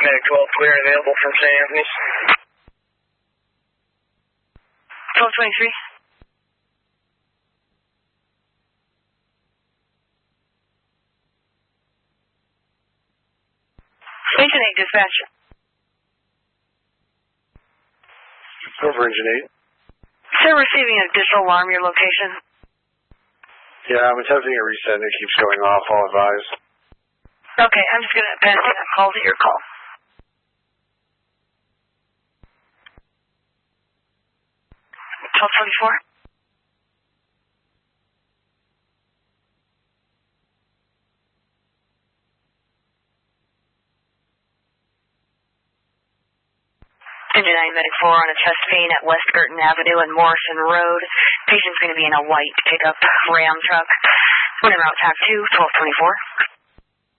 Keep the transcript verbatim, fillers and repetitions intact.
Medic twelve clear and available from Saint Anthony's. twelve twenty-three. Engine eight dispatch. Over engine eight. Sir, receiving an additional alarm your location. Yeah, I'm attempting a reset and it keeps going off. I'll advise. Okay, I'm just going to pass that call to your call. twelve twenty-four. Engine nine Medic four on a chest pain at West Girton Avenue and Morrison Road. Patient's going to be in a white pickup Ram truck. When en route, tab two, twelve twenty-four.